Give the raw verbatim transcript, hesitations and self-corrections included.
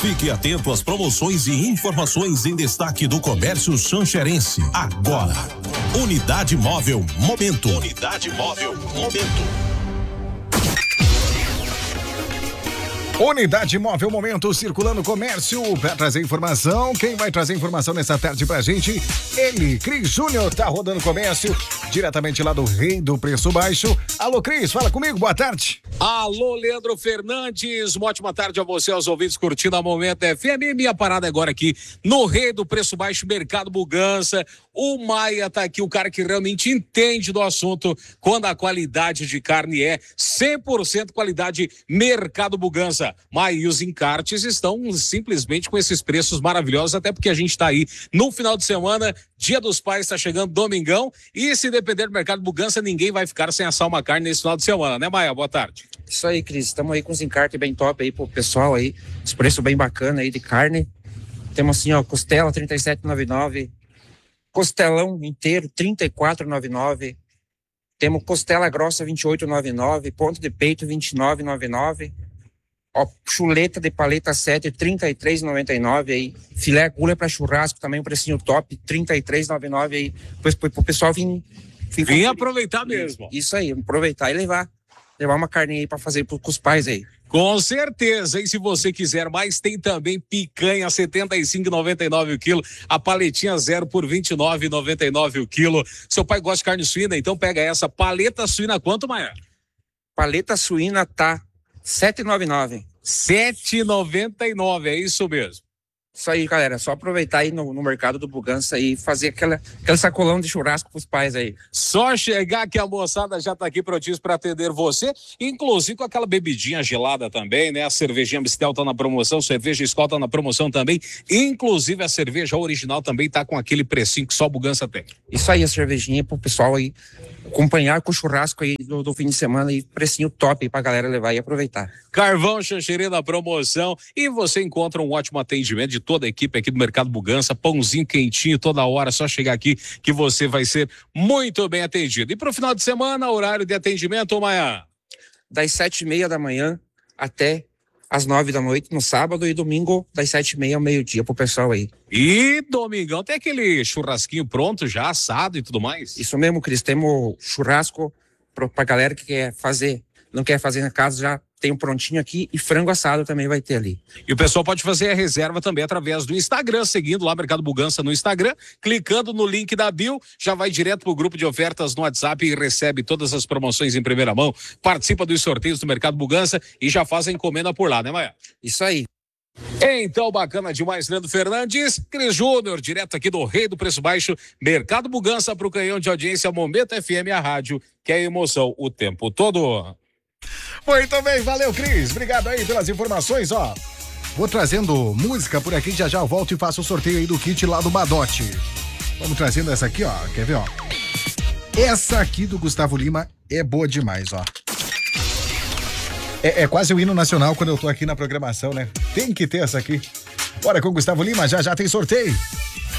Fique atento às promoções e informações em destaque do comércio xanxerense. Agora, Unidade Móvel Momento. Unidade Móvel Momento. Unidade Móvel Momento, circulando comércio para trazer informação. Quem vai trazer informação nessa tarde pra gente? Ele, Cris Júnior, tá rodando comércio diretamente lá do Rei do Preço Baixo. Alô, Cris, fala comigo, boa tarde. Alô, Leandro Fernandes, uma ótima tarde a você, aos ouvintes curtindo a Momento F M. Minha parada agora aqui no Rei do Preço Baixo, Mercado Bugança. O Maia tá aqui, o cara que realmente entende do assunto quando a qualidade de carne é cem por cento qualidade Mercado Bugança. Maia, e os encartes estão simplesmente com esses preços maravilhosos, até porque a gente tá aí no final de semana, Dia dos Pais tá chegando, domingão, e se depender do Mercado Bugança, ninguém vai ficar sem assar uma carne nesse final de semana, né, Maia? Boa tarde. Isso aí, Cris, estamos aí com os encartes bem top aí pro pessoal aí, os preços bem bacana aí de carne. Temos assim, ó, costela trinta e sete reais e noventa e nove centavos, costelão inteiro trinta e quatro reais e noventa e nove centavos, temos costela grossa vinte e oito reais e noventa e nove centavos, ponto de peito vinte e nove reais e noventa e nove centavos, ó, chuleta de paleta sete, trinta e três reais e noventa e nove centavos aí, filé agulha para churrasco também um precinho top, trinta e três reais e noventa e nove centavos aí, depois pro pessoal vir... Vim aproveitar mesmo. Isso aí, aproveitar e levar. Levar uma carninha aí pra fazer pro, com os pais aí. Com certeza, e se você quiser mais, tem também picanha setenta e cinco reais e noventa e nove centavos o quilo, a paletinha zero por vinte e nove reais e noventa e nove centavos o quilo. Seu pai gosta de carne suína, então pega essa paleta suína, quanto, Maia? Paleta suína tá sete reais e noventa e nove centavos. sete reais e noventa e nove centavos, é isso mesmo. Isso aí, galera, só aproveitar aí no, no mercado do Bugança e fazer aquela, aquele sacolão de churrasco pros pais aí. Só chegar que a moçada já tá aqui prontinho para atender você, inclusive com aquela bebidinha gelada também, né? A cervejinha Mistel tá na promoção, cerveja Skol tá na promoção também, inclusive a cerveja original também tá com aquele precinho que só o Bugança tem. Isso aí, a cervejinha pro pessoal aí acompanhar com o churrasco aí do, do fim de semana e precinho top aí pra galera levar e aproveitar. Carvão Xanxerê na promoção e você encontra um ótimo atendimento de toda a equipe aqui do Mercado Bugança, pãozinho quentinho toda hora, só chegar aqui que você vai ser muito bem atendido. E pro final de semana, horário de atendimento, Maia? Das sete e meia da manhã até às nove da noite no sábado e domingo das sete e meia ao meio-dia pro pessoal aí. E domingão tem aquele churrasquinho pronto já, assado e tudo mais? Isso mesmo, Cris, temos churrasco pro, pra galera que quer fazer, não quer fazer na casa, já tem um prontinho aqui e frango assado também vai ter ali. E o pessoal pode fazer a reserva também através do Instagram, seguindo lá Mercado Bugança no Instagram, clicando no link da bio, já vai direto pro grupo de ofertas no WhatsApp e recebe todas as promoções em primeira mão, participa dos sorteios do Mercado Bugança e já faz a encomenda por lá, né, Maia? Isso aí. Então, bacana demais, Leandro Fernandes, Cris Júnior, direto aqui do Rei do Preço Baixo, Mercado Bugança pro canhão de audiência, Momento F M, a rádio, que é emoção o tempo todo. Muito bem, valeu, Cris. Obrigado aí pelas informações, ó. Vou trazendo música por aqui, já já eu volto e faço o sorteio aí do kit lá do Badote. Vamos trazendo essa aqui, ó. Quer ver, ó? Essa aqui do Gustavo Lima é boa demais, ó. É, é quase o hino nacional quando eu tô aqui na programação, né? Tem que ter essa aqui. Bora com o Gustavo Lima, já já tem sorteio.